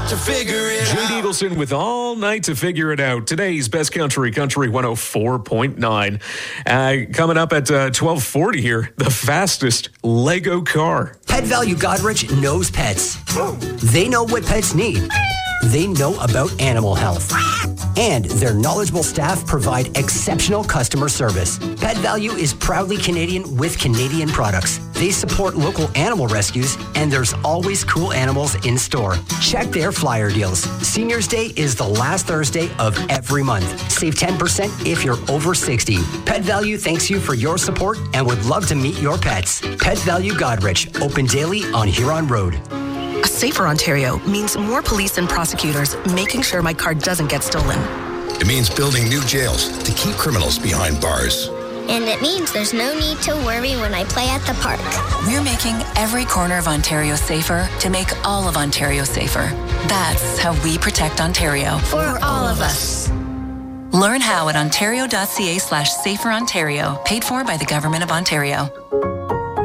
to figure it out. Jade Eagleson with All Night to Figure It Out. Today's Best Country 104.9. Coming up at 12:40 here, the fastest Lego car. Pet Value Godrich knows pets. They know what pets need. They know about animal health. And their knowledgeable staff provide exceptional customer service. Pet Value is proudly Canadian with Canadian products. They support local animal rescues, and there's always cool animals in store. Check their flyer deals. Seniors Day is the last Thursday of every month. Save 10% if you're over 60. Pet Value thanks you for your support and would love to meet your pets. Pet Value Godrich, open daily on Huron Road. A safer Ontario means more police and prosecutors making sure my car doesn't get stolen. It means building new jails to keep criminals behind bars. And it means there's no need to worry when I play at the park. We're making every corner of Ontario safer to make all of Ontario safer. That's how we protect Ontario. For all of us. Learn how at ontario.ca/saferontario, paid for by the Government of Ontario.